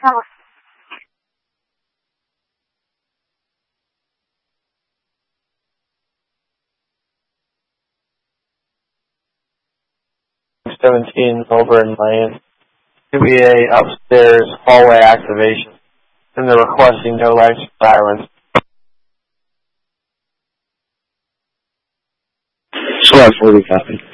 17 over in Miami. To be a upstairs hallway activation, and they're requesting no lights or sirens. Select 40 copy.